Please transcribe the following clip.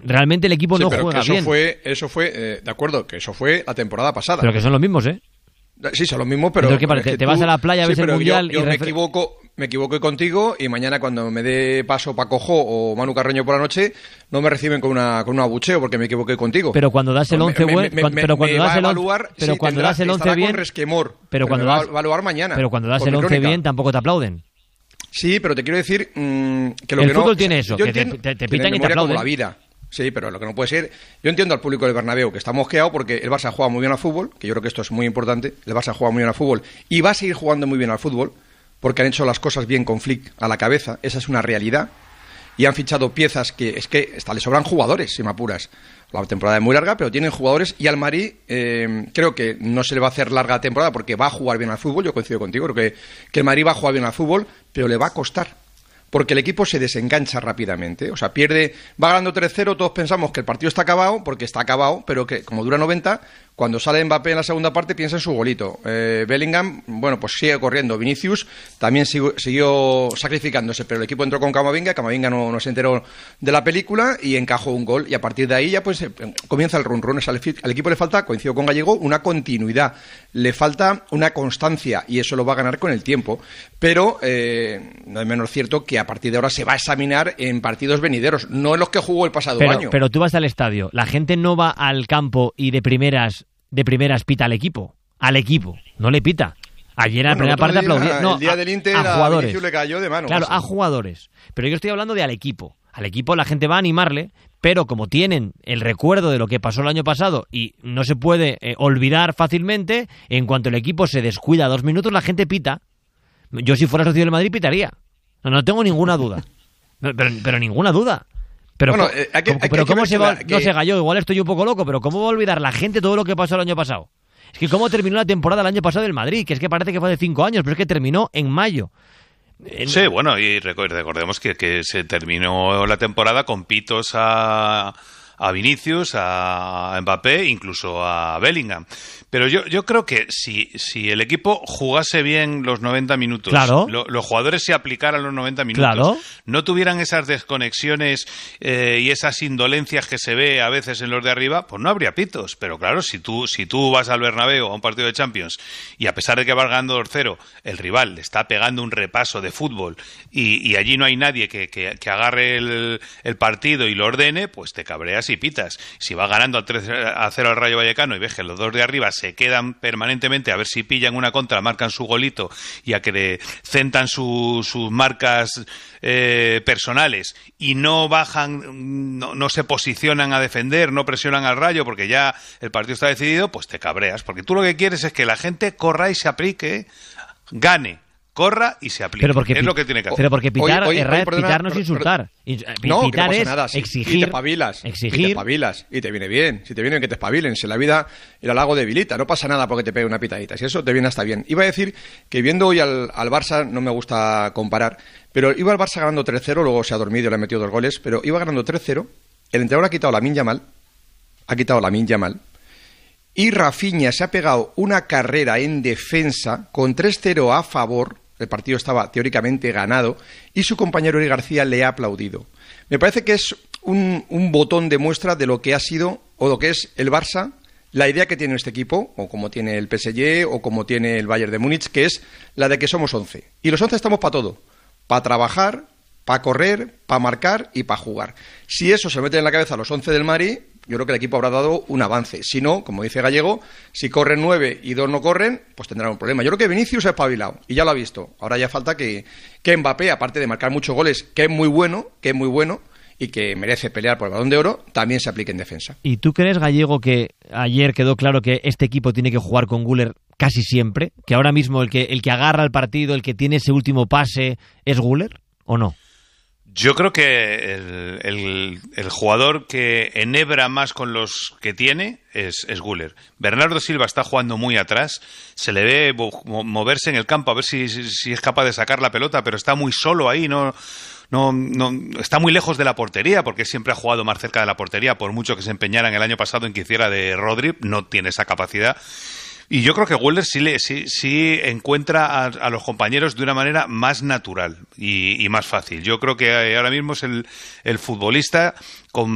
Realmente el equipo no juega bien. Eso fue, de acuerdo, que eso fue la temporada pasada. Pero que son los mismos, ¿eh? Sí, son los mismos, pero... ¿Qué parece? Te vas a la playa, ves el Mundial yo me equivoqué contigo y mañana cuando me dé paso Paco Jo o Manu Carreño por la noche no me reciben con un abucheo porque me equivoqué contigo. Pero cuando das el 11 bien... Pero cuando das el 11 bien... Pero cuando das... evaluar mañana. Pero cuando das el 11 bien tampoco te aplauden. Sí, pero te quiero decir que lo el que fútbol tiene eso, que te pitan y te aplauden. Como la vida. Sí, pero lo que no puede ser... Yo entiendo al público del Bernabéu que está mosqueado porque el Barça juega muy bien al fútbol, que yo creo que esto es muy importante. El Barça juega muy bien al fútbol y va a seguir jugando muy bien al fútbol porque han hecho las cosas bien con Flick a la cabeza. Esa es una realidad. Y han fichado piezas que hasta le sobran jugadores, si me apuras. La temporada es muy larga, pero tienen jugadores. Y al Madrid creo que no se le va a hacer larga temporada porque va a jugar bien al fútbol. Yo coincido contigo, creo que el Madrid va a jugar bien al fútbol, pero le va a costar. Porque el equipo se desengancha rápidamente. O sea, va ganando 3-0, todos pensamos que el partido está acabado, porque está acabado, pero que como dura 90, cuando sale Mbappé en la segunda parte piensa en su golito. Bellingham, bueno, pues sigue corriendo. Vinicius también siguió sacrificándose, pero el equipo entró con Camavinga no se enteró de la película y encajó un gol. Y a partir de ahí ya pues comienza el run-run. Al equipo le falta, coincido con Gallego, una continuidad. Le falta una constancia y eso lo va a ganar con el tiempo. Pero no es menos cierto que a partir de ahora se va a examinar en partidos venideros, no en los que jugó el pasado año. Pero tú vas al estadio, la gente no va al campo y de primeras pita al equipo, no le pita. Ayer en la primera parte aplaudía. No, el día del Inter a jugadores. Le cayó de mano. Claro, a jugadores. Pero yo estoy hablando de al equipo. Al equipo la gente va a animarle, pero como tienen el recuerdo de lo que pasó el año pasado y no se puede olvidar fácilmente, en cuanto el equipo se descuida 2 minutos, la gente pita. Yo si fuera socio del Madrid pitaría. No tengo ninguna duda. Pero ninguna duda. Pero, bueno, ¿cómo se va? No sé, Gallo, igual estoy un poco loco, pero ¿cómo va a olvidar la gente todo lo que pasó el año pasado? Es que ¿cómo terminó la temporada el año pasado del Madrid? Que es que parece que fue de 5 años, pero es que terminó en mayo. Sí, bueno, y recordemos que se terminó la temporada con pitos a Vinicius, a Mbappé, incluso a Bellingham. Pero yo creo que si el equipo jugase bien los 90 minutos, claro, los jugadores se aplicaran los 90 minutos, claro, no tuvieran esas desconexiones y esas indolencias que se ve a veces en los de arriba, pues no habría pitos. Pero claro, si tú vas al Bernabéu a un partido de Champions y a pesar de que vas ganando 2-0, el rival le está pegando un repaso de fútbol y allí no hay nadie que agarre el partido y lo ordene, pues te cabreas y pitas. Si va ganando 3-0 al Rayo Vallecano y ves que los dos de arriba se quedan permanentemente a ver si pillan una contra, marcan su golito y a que le centan sus marcas personales y no bajan, no se posicionan a defender, no presionan al Rayo porque ya el partido está decidido, pues te cabreas, porque tú lo que quieres es que la gente corra y se aplique, gane, corra y se aplique. Es lo que tiene que hacer. Pero porque pitar no es insultar. Pitar es nada, exigir. Y te espabilas. Y te viene bien. Si te viene bien que te espabilen. Si en la vida el halago debilita. No pasa nada porque te pegue una pitadita. Si eso te viene hasta bien. Iba a decir que viendo hoy al Barça, no me gusta comparar, pero iba al Barça ganando 3-0, luego se ha dormido y le ha metido 2 goles, pero iba ganando 3-0. El entrenador ha quitado Lamine Yamal. Y Rafinha se ha pegado una carrera en defensa con 3-0 a favor. El partido estaba teóricamente ganado y su compañero Eric García le ha aplaudido. Me parece que es un botón de muestra de lo que ha sido o lo que es el Barça, la idea que tiene este equipo, o como tiene el PSG o como tiene el Bayern de Múnich, que es la de que somos 11. Y los 11 estamos para todo, para trabajar, para correr, para marcar y para jugar. Si eso se mete en la cabeza a los 11 del Madrid, yo creo que el equipo habrá dado un avance. Si no, como dice Gallego, si corren 9 y 2 no corren, pues tendrán un problema. Yo creo que Vinicius ha espabilado y ya lo ha visto. Ahora ya falta que Mbappé, aparte de marcar muchos goles, que es muy bueno y que merece pelear por el Balón de Oro, también se aplique en defensa. ¿Y tú crees, Gallego, que ayer quedó claro que este equipo tiene que jugar con Güler casi siempre? ¿Que ahora mismo el que agarra el partido, el que tiene ese último pase, es Güler o no? Yo creo que el jugador que enhebra más con los que tiene es Güler. Bernardo Silva está jugando muy atrás, se le ve moverse en el campo a ver si es capaz de sacar la pelota, pero está muy solo ahí, no está muy lejos de la portería, porque siempre ha jugado más cerca de la portería, por mucho que se empeñaran el año pasado en que hiciera de Rodri, no tiene esa capacidad. Y yo creo que Güler sí encuentra a los compañeros de una manera más natural y más fácil. Yo creo que ahora mismo es el futbolista con